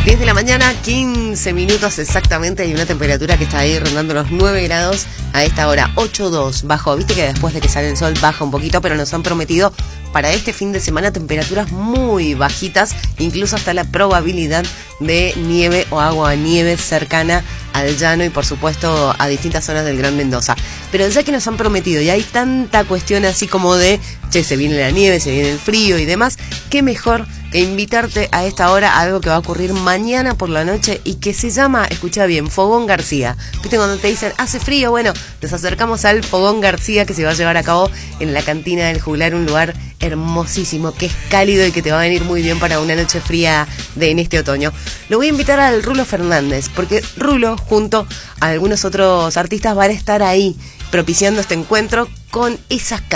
10 de la mañana, 15 minutos exactamente, hay una temperatura que está ahí rondando los 9 grados a esta hora, 8.2 bajo. Viste que después de que sale el sol baja un poquito, pero nos han prometido para este fin de semana temperaturas muy bajitas, incluso hasta la probabilidad de nieve o agua nieve cercana al llano y por supuesto a distintas zonas del Gran Mendoza. Pero ya que nos han prometido y hay tanta cuestión así como de, che, se viene la nieve, se viene el frío y demás, qué mejor que invitarte a esta hora a algo que va a ocurrir mañana por la noche y que se llama, escucha bien, Fogón García. Viste cuando te dicen, hace frío, bueno, nos acercamos al Fogón García que se va a llevar a cabo en la cantina del Juglar, un lugar hermosísimo, que es cálido y que te va a venir muy bien para una noche fría en este otoño. Lo voy a invitar al Rulo Fernández, porque Rulo, junto a algunos otros artistas, van a estar ahí propiciando este encuentro con esas